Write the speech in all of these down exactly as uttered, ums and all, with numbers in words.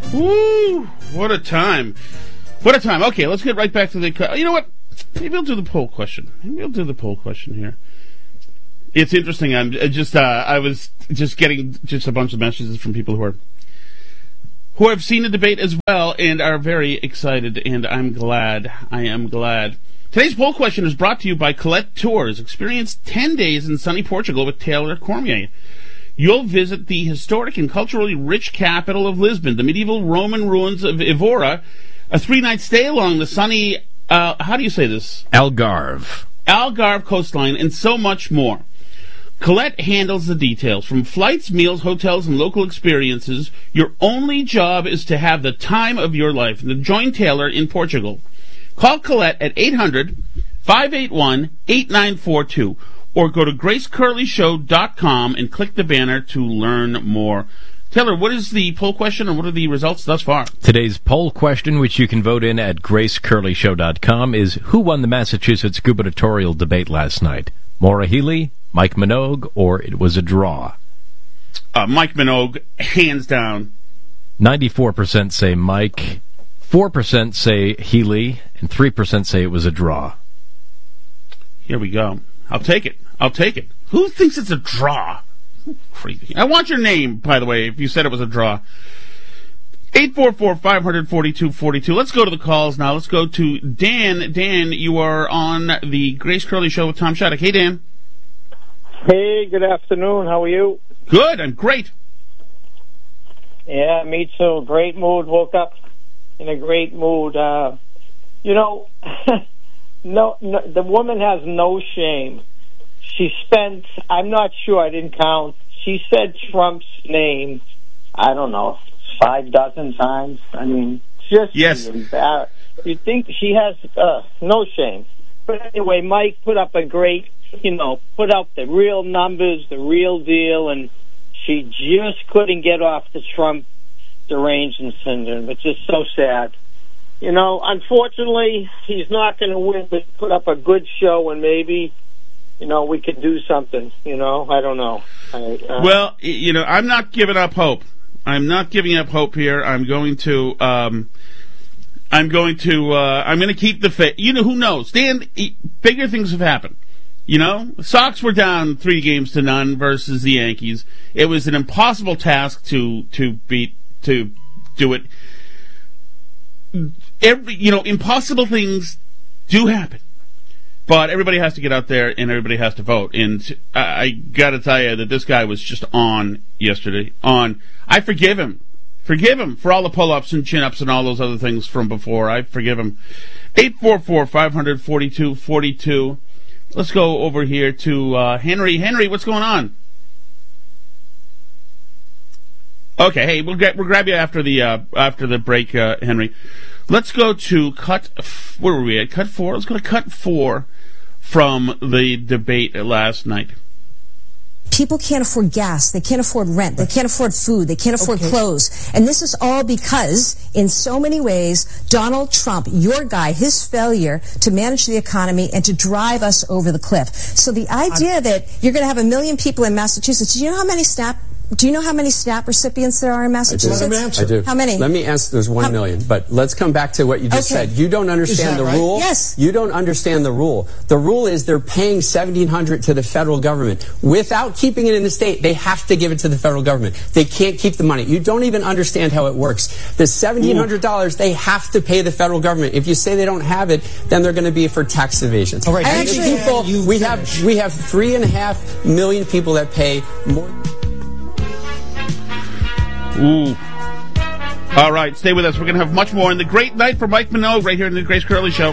Woo! What a time. What a time. Okay, let's get right back to the... You know what? Maybe I'll do the poll question. Maybe I'll do the poll question here. It's interesting. I'm just... Uh, I was just getting just a bunch of messages from people who are... who have seen the debate as well and are very excited, and I'm glad. I am glad. Today's poll question is brought to you by Colette Tours. Experience ten days in sunny Portugal with Taylor Cormier. You'll visit the historic and culturally rich capital of Lisbon, the medieval Roman ruins of Évora, a three-night stay along the sunny, uh, how do you say this? Algarve. Algarve coastline, and so much more. Colette handles the details. From flights, meals, hotels, and local experiences, your only job is to have the time of your life. And to join Taylor in Portugal. Call Colette at eight hundred, five eight one, eight nine four two or go to grace curley show dot com and click the banner to learn more. Taylor, what is the poll question and what are the results thus far? Today's poll question, which you can vote in at grace curley show dot com, is who won the Massachusetts gubernatorial debate last night? Maura Healey, Mike Minogue, or it was a draw? Uh, Mike Minogue, hands down. ninety-four percent say Mike, four percent say Healey, and three percent say it was a draw. Here we go. I'll take it. I'll take it. Who thinks it's a draw? Crazy. I want your name, by the way, if you said it was a draw. eight four four, five four two, four two. Let's go to the calls now. Let's go to Dan. Dan, you are on the Grace Curley Show with Tom Shattuck. Hey, Dan. Hey, good afternoon. How are you? Good. I'm great. Yeah, me too. Great mood. Woke up in a great mood. Uh, you know, no, no, the woman has no shame. She spent, I'm not sure, I didn't count. She said Trump's name, I don't know, five dozen times. I mean, just yes. embarrassed. You'd think she has uh, no shame. But anyway, Mike put up a great, you know, put out the real numbers, the real deal, and she just couldn't get off the Trump derangement syndrome. It's just so sad. You know, unfortunately, he's not going to win, but put up a good show, and maybe, you know, we could do something. You know, I don't know. I, uh, well, you know, I'm not giving up hope. I'm not giving up hope here. I'm going to, um, I'm going to, uh, I'm going to keep the faith. You know, who knows? Dan, bigger things have happened. You know, Sox were down three games to none versus the Yankees. It was an impossible task to to beat to do it. Every you know, impossible things do happen, but everybody has to get out there and everybody has to vote. And I, I got to tell you that this guy was just on yesterday. On, I forgive him, forgive him for all the pull-ups and chin-ups and all those other things from before. I forgive him. Eight four four, five four two, four two. Let's go over here to uh, Henry. Henry, what's going on? Okay, hey, we'll get we'll grab you after the uh, after the break, uh, Henry. Let's go to cut. F- where were we at? Cut four. Let's go to cut four from the debate last night. People can't afford gas. They can't afford rent. They can't afford food. They can't afford okay. clothes. And this is all because, in so many ways, Donald Trump, your guy, his failure to manage the economy and to drive us over the cliff. So the idea I'm, that you're going to have a million people in Massachusetts, do you know how many SNAP Do you know how many SNAP recipients there are in Massachusetts? I do. I do. How many? Let me answer. There's one how, million. But let's come back to what you just okay. said. You don't understand the right? rule. Yes. You don't understand the rule. The rule is they're paying seventeen hundred dollars to the federal government. Without keeping it in the state, they have to give it to the federal government. They can't keep the money. You don't even understand how it works. The seventeen hundred dollars, Ooh. They have to pay the federal government. If you say they don't have it, then they're going to be for tax evasion. All right. And Actually, people, we have we have three and a half million people that pay more. Ooh. All right, stay with us. We're going to have much more in the great night for Mike Minogue right here in the Grace Curley Show.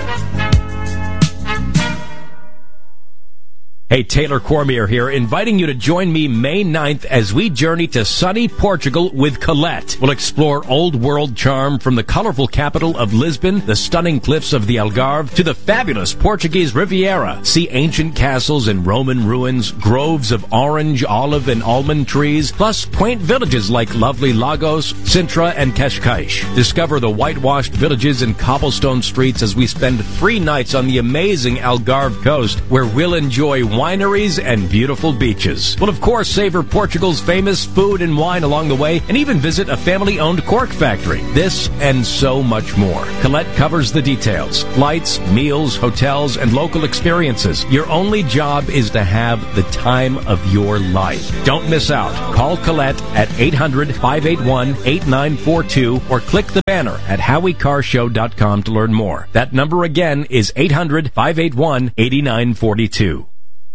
Hey, Taylor Cormier here, inviting you to join me May ninth as we journey to sunny Portugal with Colette. We'll explore old world charm from the colorful capital of Lisbon, the stunning cliffs of the Algarve, to the fabulous Portuguese Riviera. See ancient castles and Roman ruins, groves of orange, olive, and almond trees, plus quaint villages like lovely Lagos, Sintra, and Cascais. Discover the whitewashed villages and cobblestone streets as we spend three nights on the amazing Algarve coast, where we'll enjoy wineries, and beautiful beaches. We'll, of course, savor Portugal's famous food and wine along the way, and even visit a family-owned cork factory. This and so much more. Colette covers the details. Flights, meals, hotels, and local experiences. Your only job is to have the time of your life. Don't miss out. Call Colette at eight hundred, five eight one, eight nine four two or click the banner at howie car show dot com to learn more. That number again is eight hundred, five eight one, eight nine four two.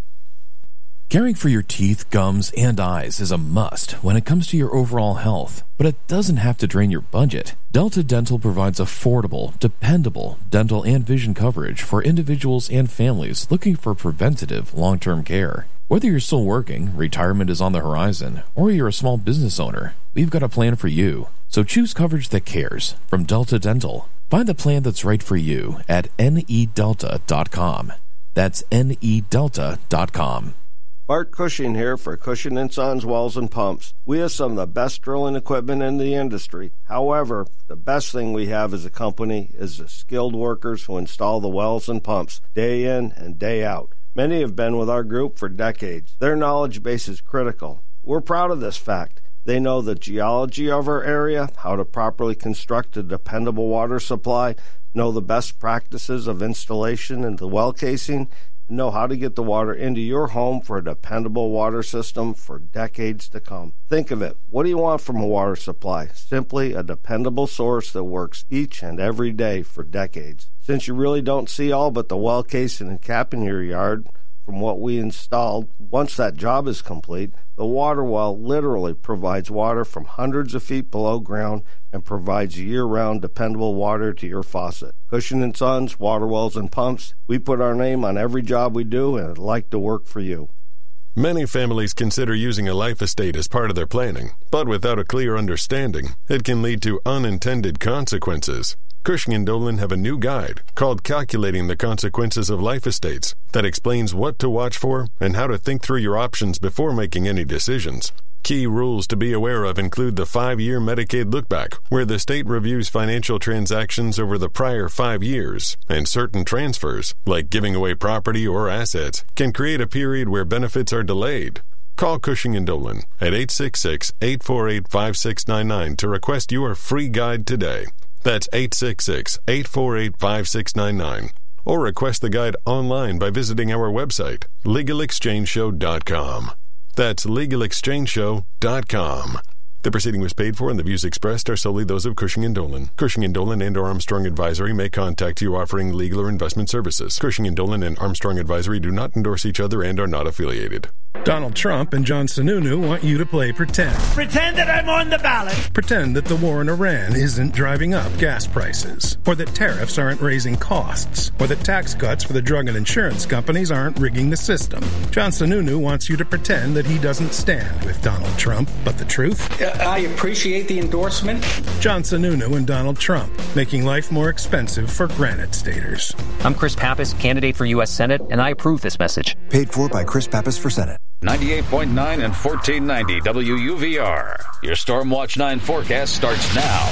Caring for your teeth, gums, and eyes is a must when it comes to your overall health, but it doesn't have to drain your budget. Delta Dental provides affordable, dependable dental and vision coverage for individuals and families looking for preventative long-term care. Whether you're still working, retirement is on the horizon, or you're a small business owner, we've got a plan for you. So choose coverage that cares from Delta Dental. Find the plan that's right for you at N E delta dot com. That's N E delta dot com. Bart Cushing here for Cushing and Sons Wells and Pumps. We have some of the best drilling equipment in the industry. However, the best thing we have as a company is the skilled workers who install the wells and pumps day in and day out. Many have been with our group for decades. Their knowledge base is critical. We're proud of this fact. They know the geology of our area, how to properly construct a dependable water supply, know the best practices of installation and the well casing, and know how to get the water into your home for a dependable water system for decades to come. Think of it. What do you want from a water supply? Simply a dependable source that works each and every day for decades. Since you really don't see all but the well casing and cap in your yard, from what we installed, once that job is complete, the water well literally provides water from hundreds of feet below ground and provides year-round dependable water to your faucet. Cushing and Sons, Water Wells and Pumps, we put our name on every job we do and I'd like to work for you. Many families consider using a life estate as part of their planning, but without a clear understanding, it can lead to unintended consequences. Cushing and Dolan have a new guide called Calculating the Consequences of Life Estates that explains what to watch for and how to think through your options before making any decisions. Key rules to be aware of include the five-year Medicaid lookback, where the state reviews financial transactions over the prior five years, and certain transfers, like giving away property or assets, can create a period where benefits are delayed. Call Cushing and Dolan at eight six six, eight four eight, five six nine nine to request your free guide today. That's eight six six, eight four eight, five six nine nine. Or request the guide online by visiting our website, legal exchange show dot com. That's legal exchange show dot com. The proceeding was paid for and the views expressed are solely those of Cushing and Dolan. Cushing and Dolan and or Armstrong Advisory may contact you offering legal or investment services. Cushing and Dolan and Armstrong Advisory do not endorse each other and are not affiliated. Donald Trump and John Sununu want you to play pretend. Pretend that I'm on the ballot. Pretend that the war in Iran isn't driving up gas prices, or that tariffs aren't raising costs, or that tax cuts for the drug and insurance companies aren't rigging the system. John Sununu wants you to pretend that he doesn't stand with Donald Trump, but the truth? I appreciate the endorsement. John Sununu and Donald Trump, making life more expensive for Granite Staters. I'm Chris Pappas, candidate for U S Senate, and I approve this message. Paid for by Chris Pappas for Senate. ninety-eight point nine and fourteen ninety W U V R. Your Stormwatch nine forecast starts now.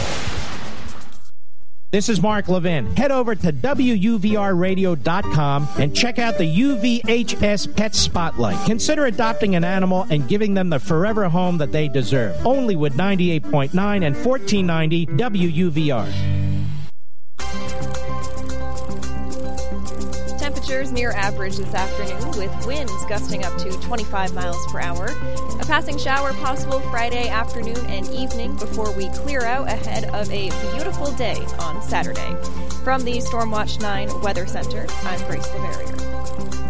This is Mark Levin. Head over to W U V R radio dot com and check out the U V H S Pet Spotlight. Consider adopting an animal and giving them the forever home that they deserve. Only with ninety-eight point nine and fourteen ninety W U V R. Temperatures near average this afternoon with winds gusting up to twenty-five miles per hour. A passing shower possible Friday afternoon and evening before we clear out ahead of a beautiful day on Saturday. From the Stormwatch nine Weather Center, I'm Grace Bavarier.